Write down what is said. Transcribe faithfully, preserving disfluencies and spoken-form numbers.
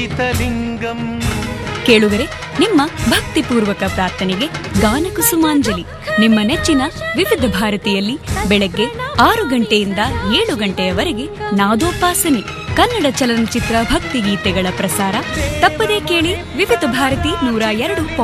ಕೇಳುಗರೆ, ನಿಮ್ಮ ಭಕ್ತಿಪೂರ್ವಕ ಪ್ರಾರ್ಥನೆಗೆ ಗಾನಕುಸುಮಾಂಜಲಿ ನಿಮ್ಮ ನೆಚ್ಚಿನ ವಿವಿಧ ಭಾರತಿಯಲ್ಲಿ ಬೆಳಗ್ಗೆ ಆರು ಗಂಟೆಯಿಂದ ಏಳು ಗಂಟೆಯವರೆಗೆ ನಾದೋಪಾಸನೆ ಕನ್ನಡ ಚಲನಚಿತ್ರ ಭಕ್ತಿಗೀತೆಗಳ ಪ್ರಸಾರ ತಪ್ಪದೇ ಕೇಳಿ. ವಿವಿಧ ಭಾರತಿ ನೂರ ಎರಡು